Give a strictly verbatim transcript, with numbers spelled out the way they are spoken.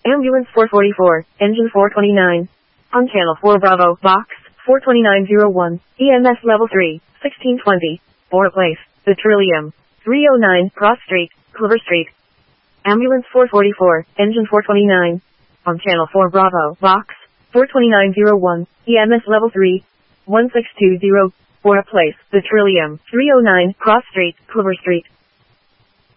Ambulance four forty-four, engine four twenty-nine. On channel four Bravo, box four twenty-nine oh one, E M S level three, sixteen twenty. Bora Place, The Trillium, three oh nine, Cross Street, Clover Street. Ambulance four forty-four, engine four twenty-nine. On channel four Bravo, box four twenty-nine oh one, E M S level three, one six two zero. Bora Place, The Trillium, three oh nine, Cross Street, Clover Street.